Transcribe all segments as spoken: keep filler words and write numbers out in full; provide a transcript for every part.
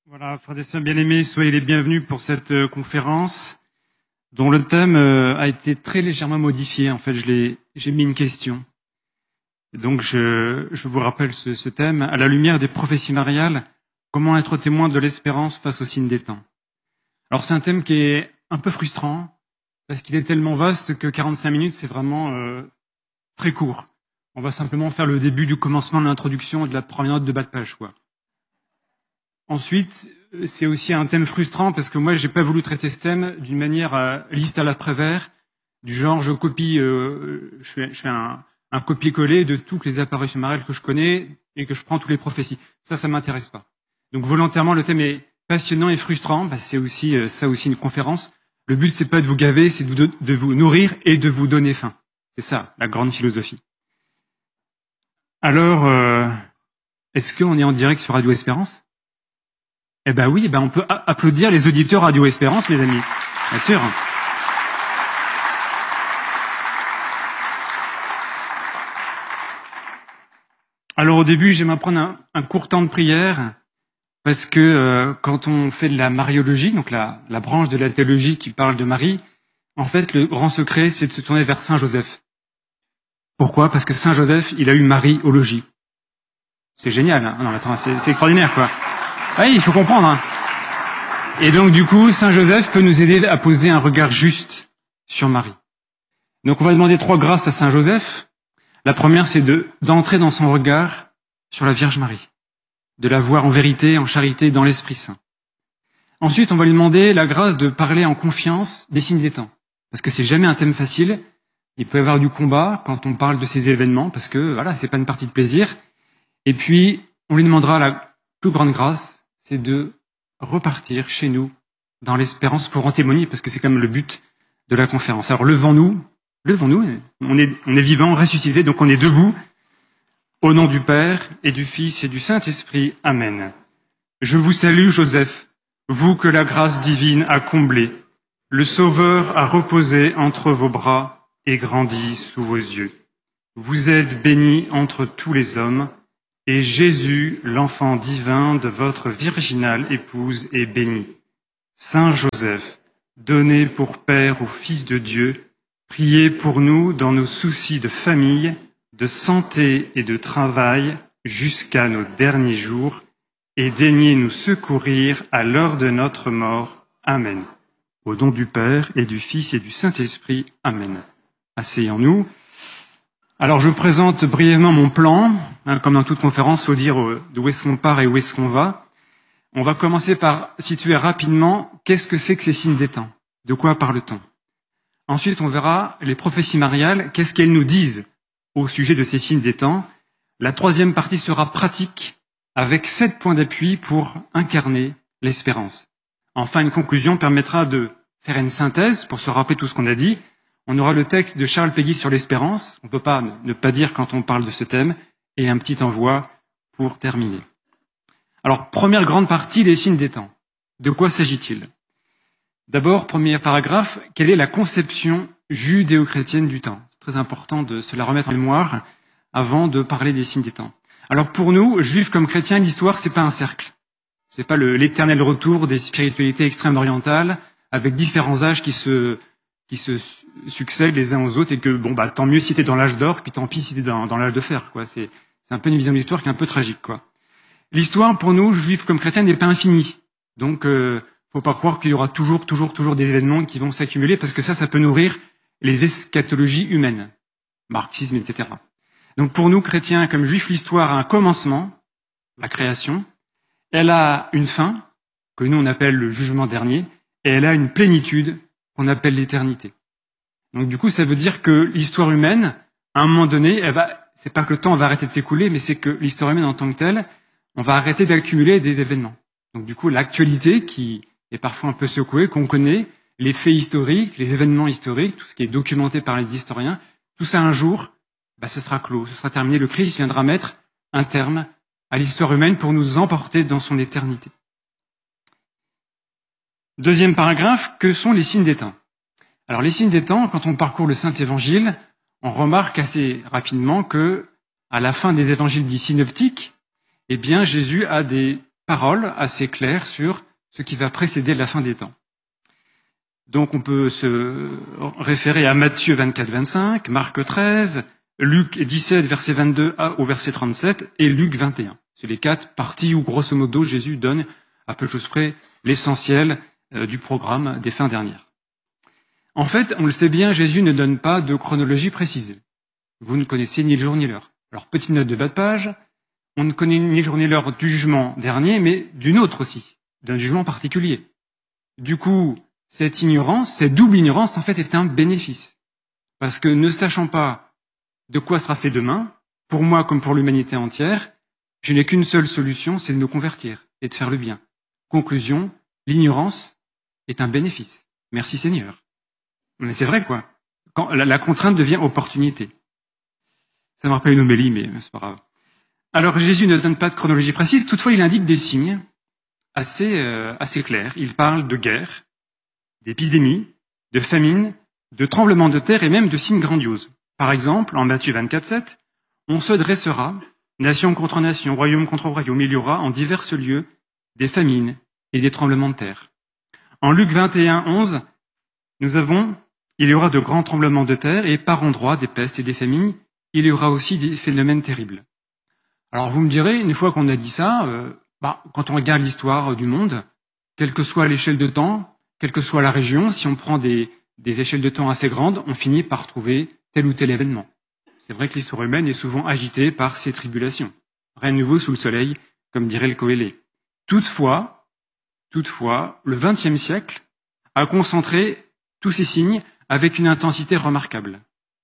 Voilà, frères et sœurs bien-aimés, soyez les bienvenus pour cette euh, conférence dont le thème euh, a été très légèrement modifié. En fait, je l'ai, j'ai mis une question. Donc, je, je vous rappelle ce, ce thème. À la lumière des prophéties mariales, comment être témoin de l'espérance face aux signes des temps? Alors, c'est un thème qui est un peu frustrant parce qu'il est tellement vaste que quarante-cinq minutes, c'est vraiment euh, très court. On va simplement faire le début du commencement de l'introduction et de la première note de bas de page, quoi. Ensuite, c'est aussi un thème frustrant parce que moi, j'ai pas voulu traiter ce thème d'une manière euh, liste à l'après-vert, du genre je copie, euh, je fais, je fais un, un copier-coller de toutes les apparitions mariales que je connais et que je prends toutes les prophéties. Ça, ça m'intéresse pas. Donc volontairement, le thème est passionnant et frustrant. Bah, c'est aussi euh, ça aussi une conférence. Le but, c'est pas de vous gaver, c'est de vous, de vous nourrir et de vous donner faim. C'est ça, la grande philosophie. Alors, euh, est-ce qu'on est en direct sur Radio Espérance? Eh ben oui, eh ben on peut applaudir les auditeurs Radio Espérance, mes amis. Bien sûr. Alors au début, j'aimerais prendre un, un court temps de prière, parce que euh, quand on fait de la mariologie, donc la, la branche de la théologie qui parle de Marie, en fait, le grand secret, c'est de se tourner vers Saint Joseph. Pourquoi? Parce que Saint Joseph, il a eu Marie au logis. C'est génial, hein? Non, attends, c'est, c'est extraordinaire, quoi. Oui, il faut comprendre. Hein. Et donc, du coup, Saint Joseph peut nous aider à poser un regard juste sur Marie. Donc, on va demander trois grâces à Saint Joseph. La première, c'est de, d'entrer dans son regard sur la Vierge Marie, de la voir en vérité, en charité, dans l'Esprit Saint. Ensuite, on va lui demander la grâce de parler en confiance des signes des temps. Parce que c'est jamais un thème facile. Il peut y avoir du combat quand on parle de ces événements, parce que, voilà, c'est pas une partie de plaisir. Et puis, on lui demandera la plus grande grâce, c'est de repartir chez nous dans l'espérance pour en témoigner, parce que c'est quand même le but de la conférence. Alors levons-nous, levons-nous, on est, on est vivants, ressuscités, donc on est debout, au nom du Père et du Fils et du Saint-Esprit. Amen. Je vous salue, Joseph, vous que la grâce divine a comblé, le Sauveur a reposé entre vos bras et grandi sous vos yeux. Vous êtes béni entre tous les hommes, et Jésus, l'enfant divin de votre virginale épouse, est béni. Saint Joseph, donné pour Père au Fils de Dieu, priez pour nous dans nos soucis de famille, de santé et de travail jusqu'à nos derniers jours, et daignez nous secourir à l'heure de notre mort. Amen. Au nom du Père et du Fils et du Saint-Esprit. Amen. Asseyons-nous. Alors, je présente brièvement mon plan. Hein, comme dans toute conférence, il faut dire d'où est-ce qu'on part et où est-ce qu'on va. On va commencer par situer rapidement qu'est-ce que c'est que ces signes des temps. De quoi parle-t-on? Ensuite, on verra les prophéties mariales, qu'est-ce qu'elles nous disent au sujet de ces signes des temps. La troisième partie sera pratique, avec sept points d'appui pour incarner l'espérance. Enfin, une conclusion permettra de faire une synthèse pour se rappeler tout ce qu'on a dit. On aura le texte de Charles Péguy sur l'espérance. On ne peut pas ne pas dire quand on parle de ce thème. Et un petit envoi pour terminer. Alors, première grande partie, les signes des temps. De quoi s'agit-il? D'abord, premier paragraphe, quelle est la conception judéo-chrétienne du temps? C'est très important de se la remettre en mémoire avant de parler des signes des temps. Alors, pour nous, juifs comme chrétiens, l'histoire, c'est pas un cercle. C'est pas le, l'éternel retour des spiritualités extrêmes orientales avec différents âges qui se qui se succèdent les uns aux autres et que, bon, bah, tant mieux si t'es dans l'âge d'or, puis tant pis si t'es dans, dans l'âge de fer, quoi. C'est, c'est un peu une vision de l'histoire qui est un peu tragique, quoi. L'histoire, pour nous, juifs comme chrétiens, n'est pas infinie. Donc, euh, faut pas croire qu'il y aura toujours, toujours, toujours des événements qui vont s'accumuler parce que ça, ça peut nourrir les eschatologies humaines. Marxisme, et cetera. Donc, pour nous, chrétiens, comme juifs, l'histoire a un commencement, la création. Elle a une fin, que nous, on appelle le jugement dernier, et elle a une plénitude, qu'on appelle l'éternité. Donc du coup, ça veut dire que l'histoire humaine, à un moment donné, elle va, c'est pas que le temps va arrêter de s'écouler, mais c'est que l'histoire humaine en tant que telle, on va arrêter d'accumuler des événements. Donc du coup, l'actualité qui est parfois un peu secouée, qu'on connaît, les faits historiques, les événements historiques, tout ce qui est documenté par les historiens, tout ça un jour, bah, ce sera clos, ce sera terminé. Le Christ viendra mettre un terme à l'histoire humaine pour nous emporter dans son éternité. Deuxième paragraphe, que sont les signes des temps? Alors les signes des temps, quand on parcourt le Saint-Évangile, on remarque assez rapidement que, à la fin des évangiles dits synoptiques, eh bien Jésus a des paroles assez claires sur ce qui va précéder la fin des temps. Donc on peut se référer à Matthieu vingt-quatre, vingt-cinq, Marc treize, Luc dix-sept, verset vingt-deux au verset trente-sept, et Luc vingt et un. C'est les quatre parties où, grosso modo, Jésus donne, à peu de choses près, l'essentiel du programme des fins dernières. En fait, on le sait bien, Jésus ne donne pas de chronologie précise. Vous ne connaissez ni le jour ni l'heure. Alors, petite note de bas de page, on ne connaît ni le jour ni l'heure du jugement dernier, mais d'une autre aussi, d'un jugement particulier. Du coup, cette ignorance, cette double ignorance, en fait, est un bénéfice. Parce que ne sachant pas de quoi sera fait demain, pour moi comme pour l'humanité entière, je n'ai qu'une seule solution, c'est de me convertir et de faire le bien. Conclusion, l'ignorance est un bénéfice. Merci Seigneur. Mais c'est vrai, quoi. Quand la, la contrainte devient opportunité. Ça me rappelle une homélie, mais c'est pas grave. Alors Jésus ne donne pas de chronologie précise, toutefois il indique des signes assez, euh, assez clairs. Il parle de guerre, d'épidémie, de famine, de tremblements de terre et même de signes grandioses. Par exemple, en Matthieu vingt-quatre, sept, on se dressera, nation contre nation, royaume contre royaume, il y aura en divers lieux des famines et des tremblements de terre. En Luc vingt et un, onze, nous avons, il y aura de grands tremblements de terre et par endroits des pestes et des famines, il y aura aussi des phénomènes terribles. Alors vous me direz, une fois qu'on a dit ça, euh, bah, quand on regarde l'histoire du monde, quelle que soit l'échelle de temps, quelle que soit la région, si on prend des, des échelles de temps assez grandes, on finit par trouver tel ou tel événement. C'est vrai que l'histoire humaine est souvent agitée par ces tribulations. Rien de nouveau sous le soleil, comme dirait le Coëlée. Toutefois, toutefois, le vingtième siècle a concentré tous ces signes avec une intensité remarquable.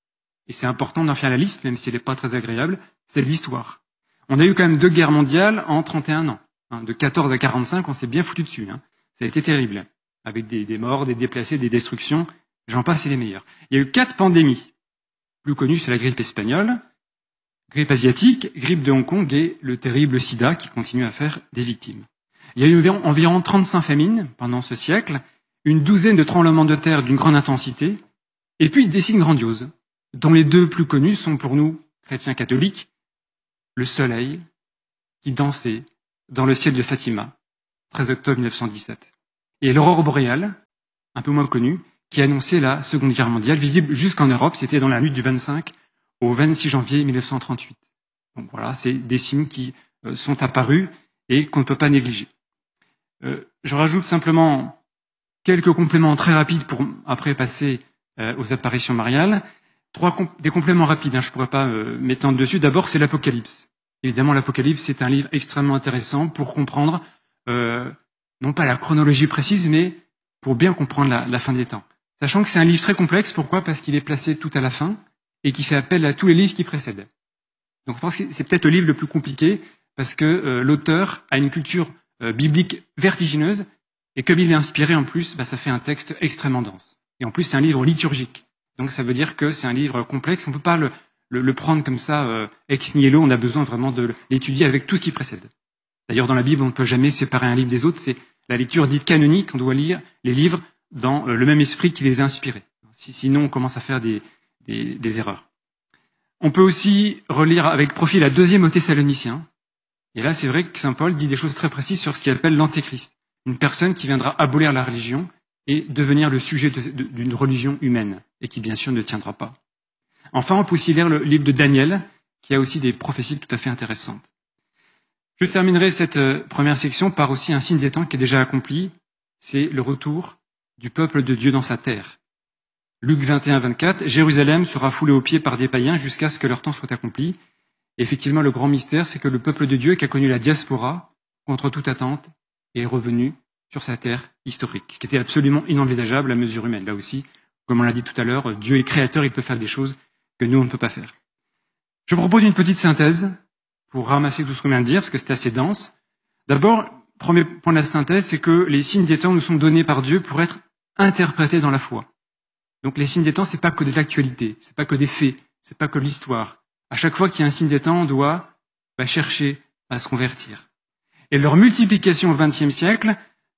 Et c'est important d'en faire la liste, même si elle n'est pas très agréable, c'est l'histoire. On a eu quand même deux guerres mondiales en trente et un ans. De quatorze à quarante-cinq, on s'est bien foutu dessus. Hein. Ça a été terrible, avec des, des morts, des déplacés, des destructions. J'en passe, c'est les meilleurs. Il y a eu quatre pandémies. Plus connue, c'est la grippe espagnole, grippe asiatique, grippe de Hong Kong et le terrible sida qui continue à faire des victimes. Il y a eu environ, environ trente-cinq famines pendant ce siècle, une douzaine de tremblements de terre d'une grande intensité, et puis des signes grandioses, dont les deux plus connus sont pour nous, chrétiens catholiques, le soleil qui dansait dans le ciel de Fatima, treize octobre mille neuf cent dix-sept, et l'aurore boréale, un peu moins connue, qui annonçait la Seconde Guerre mondiale, visible jusqu'en Europe, c'était dans la nuit du vingt-cinq au vingt-six janvier mille neuf cent trente-huit. Donc voilà, c'est des signes qui euh, sont apparus et qu'on ne peut pas négliger. Euh, je rajoute simplement quelques compléments très rapides pour après passer euh, aux apparitions mariales. Trois comp- des compléments rapides, hein, je ne pourrais pas euh, m'étendre dessus. D'abord, c'est l'Apocalypse. Évidemment, l'Apocalypse, c'est un livre extrêmement intéressant pour comprendre, euh, non pas la chronologie précise, mais pour bien comprendre la, la fin des temps. Sachant que c'est un livre très complexe, pourquoi ? Parce qu'il est placé tout à la fin et qui fait appel à tous les livres qui précèdent. Donc je pense que c'est peut-être le livre le plus compliqué parce que euh, l'auteur a une culture euh, biblique vertigineuse et comme il est inspiré en plus, bah, ça fait un texte extrêmement dense. Et en plus, c'est un livre liturgique. Donc ça veut dire que c'est un livre complexe, on ne peut pas le, le, le prendre comme ça euh, ex nihilo, on a besoin vraiment de l'étudier avec tout ce qui précède. D'ailleurs, dans la Bible, on ne peut jamais séparer un livre des autres, c'est la lecture dite canonique, on doit lire les livres dans le même esprit qui les a inspirés. Sinon, on commence à faire des, des, des erreurs. On peut aussi relire avec profit la deuxième aux Thessaloniciens. Et là, c'est vrai que saint Paul dit des choses très précises sur ce qu'il appelle l'antéchrist. Une personne qui viendra abolir la religion et devenir le sujet de, de, d'une religion humaine, et qui bien sûr ne tiendra pas. Enfin, on peut aussi lire le livre de Daniel, qui a aussi des prophéties tout à fait intéressantes. Je terminerai cette première section par aussi un signe des temps qui est déjà accompli, c'est le retour du peuple de Dieu dans sa terre. Luc vingt et un, vingt-quatre, Jérusalem sera foulée aux pieds par des païens jusqu'à ce que leur temps soit accompli. Et effectivement, le grand mystère, c'est que le peuple de Dieu qui a connu la diaspora, contre toute attente, est revenu sur sa terre historique, ce qui était absolument inenvisageable à mesure humaine. Là aussi, comme on l'a dit tout à l'heure, Dieu est créateur, il peut faire des choses que nous, on ne peut pas faire. Je propose une petite synthèse pour ramasser tout ce qu'on vient de dire, parce que c'est assez dense. D'abord, premier point de la synthèse, c'est que les signes des temps nous sont donnés par Dieu pour être interprétés dans la foi. Donc les signes des temps, c'est pas que de l'actualité, c'est pas que des faits, c'est pas que de l'histoire. À chaque fois qu'il y a un signe des temps, on doit bah, chercher à se convertir. Et leur multiplication au vingtième siècle,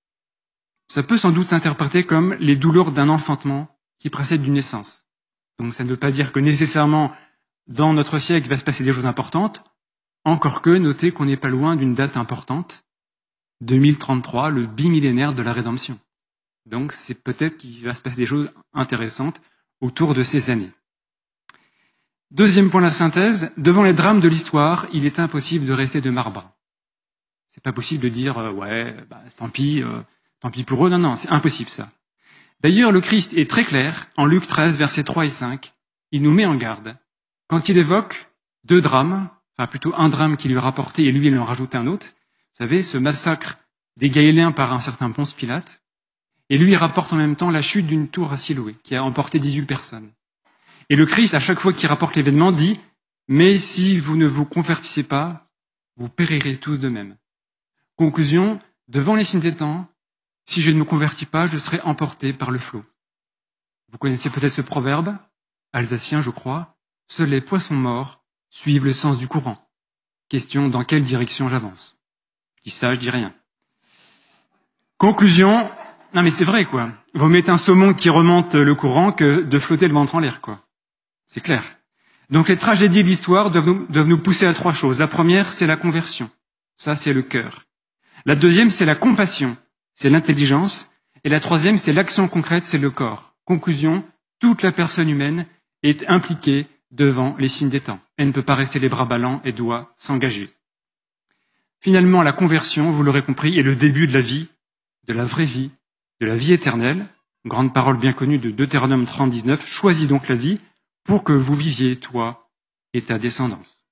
ça peut sans doute s'interpréter comme les douleurs d'un enfantement qui précède d'une naissance. Donc ça ne veut pas dire que nécessairement dans notre siècle il va se passer des choses importantes, encore que notez qu'on n'est pas loin d'une date importante, deux mille trente-trois, le bimillénaire de la rédemption. Donc c'est peut-être qu'il va se passer des choses intéressantes autour de ces années. Deuxième point de la synthèse, devant les drames de l'histoire, il est impossible de rester de marbre. C'est pas possible de dire euh, ouais, bah, tant pis, euh, tant pis pour eux. Non, non, c'est impossible ça. D'ailleurs, le Christ est très clair en Luc treize, versets trois et cinq. Il nous met en garde quand il évoque deux drames, enfin plutôt un drame qui lui est rapporté et lui il en rajoute un autre. Vous savez, ce massacre des Galiléens par un certain Ponce Pilate. Et lui il rapporte en même temps la chute d'une tour à Siloé qui a emporté dix-huit personnes. Et le Christ, à chaque fois qu'il rapporte l'événement, dit « Mais si vous ne vous convertissez pas, vous périrez tous de même. » Conclusion, devant les signes des temps, si je ne me convertis pas, je serai emporté par le flot. Vous connaissez peut-être ce proverbe, alsacien je crois, « Seuls les poissons morts suivent le sens du courant. » Question, dans quelle direction j'avance? Je dis ça, je dis rien. Conclusion, non mais c'est vrai quoi. Vaut mieux être un saumon qui remonte le courant que de flotter le ventre en l'air quoi. C'est clair. Donc les tragédies de l'histoire doivent nous, doivent nous pousser à trois choses. La première, c'est la conversion. Ça, c'est le cœur. La deuxième, c'est la compassion. C'est l'intelligence. Et la troisième, c'est l'action concrète, c'est le corps. Conclusion, toute la personne humaine est impliquée devant les signes des temps. Elle ne peut pas rester les bras ballants et doit s'engager. Finalement, la conversion, vous l'aurez compris, est le début de la vie, de la vraie vie, de la vie éternelle. Grande parole bien connue de Deutéronome trente, dix-neuf. Choisis donc la vie pour que vous viviez, toi et ta descendance.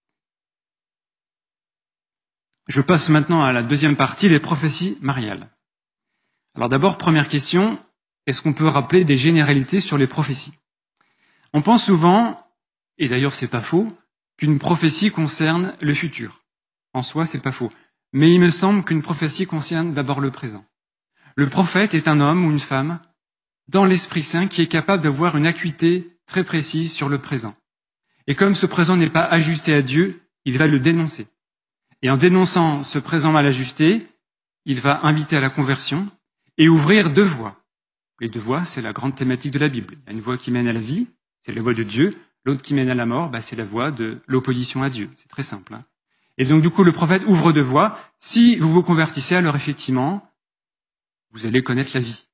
Je passe maintenant à la deuxième partie, les prophéties mariales. Alors d'abord, première question, est-ce qu'on peut rappeler des généralités sur les prophéties? On pense souvent, et d'ailleurs c'est pas faux, qu'une prophétie concerne le futur. En soi, c'est pas faux. Mais il me semble qu'une prophétie concerne d'abord le présent. Le prophète est un homme ou une femme dans l'Esprit Saint qui est capable d'avoir une acuité très précise sur le présent. Et comme ce présent n'est pas ajusté à Dieu, il va le dénoncer. Et en dénonçant ce présent mal ajusté, il va inviter à la conversion et ouvrir deux voies. Les deux voies, c'est la grande thématique de la Bible. Il y a une voie qui mène à la vie, c'est la voie de Dieu. L'autre qui mène à la mort, bah, c'est la voie de l'opposition à Dieu. C'est très simple. Hein. Et donc, du coup, le prophète ouvre deux voies. Si vous vous convertissez, alors effectivement, vous allez connaître la vie.